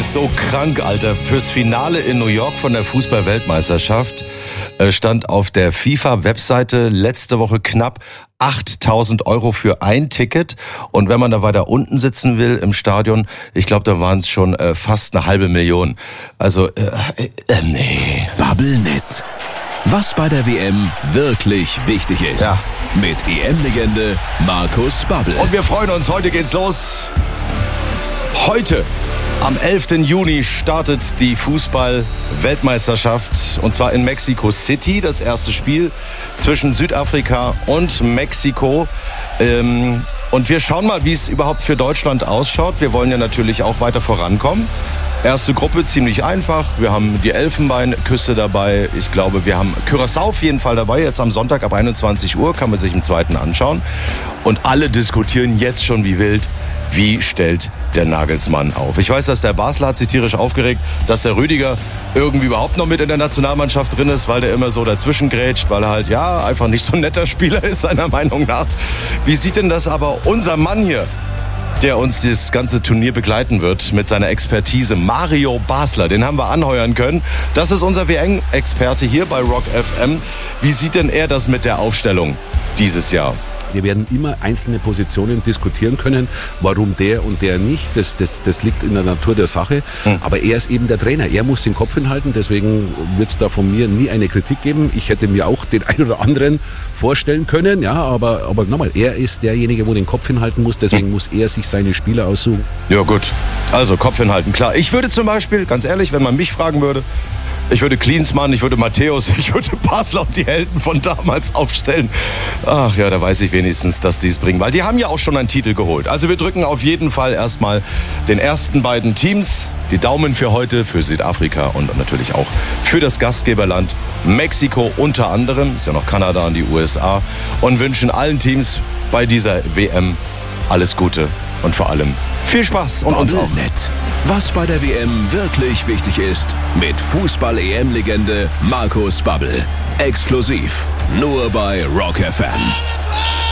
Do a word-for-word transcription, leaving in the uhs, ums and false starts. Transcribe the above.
ist so krank, Alter. Fürs Finale in New York von der Fußball-Weltmeisterschaft stand auf der FIFA-Webseite letzte Woche knapp achttausend Euro für ein Ticket. Und wenn man da weiter unten sitzen will im Stadion, ich glaube, da waren es schon äh, fast eine halbe Million. Also, äh, äh, nee. Bubblenet. Was bei der W M wirklich wichtig ist. Ja. Mit E M-Legende Markus Babbel. Und wir freuen uns, heute geht's los. Heute, am elften Juni, startet die Fußball-Weltmeisterschaft. Und zwar in Mexico City. Das erste Spiel zwischen Südafrika und Mexiko. Ähm, und wir schauen mal, wie es überhaupt für Deutschland ausschaut. Wir wollen ja natürlich auch weiter vorankommen. Erste Gruppe ziemlich einfach. Wir haben die Elfenbeinküste dabei. Ich glaube, wir haben Curaçao auf jeden Fall dabei. Jetzt am Sonntag ab einundzwanzig Uhr kann man sich im zweiten anschauen. Und alle diskutieren jetzt schon wie wild, wie stellt der Nagelsmann auf. Ich weiß, dass der Basler hat sich tierisch aufgeregt, dass der Rüdiger irgendwie überhaupt noch mit in der Nationalmannschaft drin ist, weil der immer so dazwischen grätscht, weil er halt, ja, einfach nicht so ein netter Spieler ist, seiner Meinung nach. Wie sieht denn das aber unser Mann hier, der uns das ganze Turnier begleiten wird mit seiner Expertise, Mario Basler, den haben wir anheuern können. Das ist unser W M-Experte hier bei Rock F M. Wie sieht denn er das mit der Aufstellung dieses Jahr? Wir werden immer einzelne Positionen diskutieren können, warum der und der nicht. Das, das, das liegt in der Natur der Sache. Hm. Aber er ist eben der Trainer. Er muss den Kopf hinhalten. Deswegen wird es da von mir nie eine Kritik geben. Ich hätte mir auch den einen oder anderen vorstellen können. Ja, aber, aber nochmal, er ist derjenige, wo den Kopf hinhalten muss. Deswegen hm. muss er sich seine Spieler aussuchen. Ja gut, also Kopf hinhalten, klar. Ich würde zum Beispiel, ganz ehrlich, wenn man mich fragen würde, ich würde Klinsmann, ich würde Matthäus, ich würde Basler und die Helden von damals aufstellen. Ach ja, da weiß ich wenigstens, dass die es bringen. Weil die haben ja auch schon einen Titel geholt. Also wir drücken auf jeden Fall erstmal den ersten beiden Teams die Daumen für heute, für Südafrika und natürlich auch für das Gastgeberland Mexiko unter anderem. Ist ja noch Kanada und die U S A. Und wünschen allen Teams bei dieser W M alles Gute und vor allem viel Spaß. Und uns auch. Was bei der W M wirklich wichtig ist, mit Fußball-E M-Legende Markus Babbel. Exklusiv nur bei Rock F M.